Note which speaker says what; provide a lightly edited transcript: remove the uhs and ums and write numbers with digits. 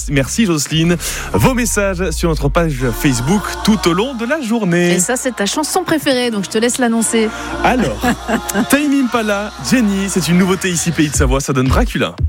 Speaker 1: Merci Jocelyne. Vos messages sur notre page Facebook tout au long de la journée.
Speaker 2: Et ça, c'est ta chanson préférée, donc je te laisse l'annoncer.
Speaker 1: Alors, Tame Impala, Jenny, c'est une nouveauté ici, Pays de Savoie, ça donne Dracula.